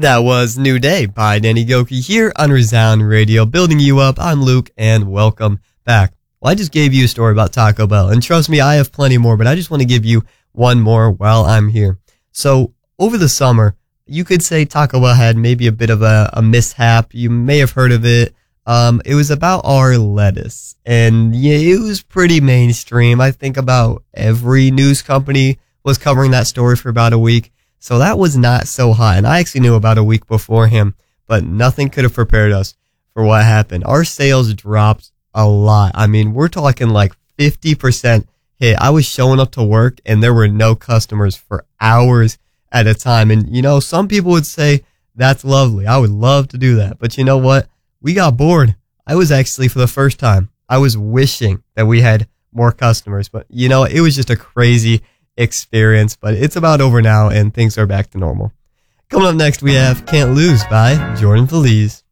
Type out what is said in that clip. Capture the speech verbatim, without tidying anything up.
That was New Day by Danny Gokey here on Resound Radio, building you up. I'm Luke, and welcome back. Well, I just gave you a story about Taco Bell, and trust me, I have plenty more, but I just want to give you one more while I'm here. So, over the summer, you could say Taco Bell had maybe a bit of a, a mishap. You may have heard of it. Um, it was about our lettuce, and yeah, it was pretty mainstream. I think about every news company was covering that story for about a week. So that was not so hot. And I actually knew about a week before him, but nothing could have prepared us for what happened. Our sales dropped a lot. I mean, we're talking like fifty percent hit. I was showing up to work and there were no customers for hours at a time. And, you know, some people would say that's lovely. I would love to do that. But you know what? We got bored. I was actually, for the first time, I was wishing that we had more customers. But, you know, it was just a crazy experience, but it's about over now and things are back to normal. Coming up next, we have Can't Lose by Jordan Feliz.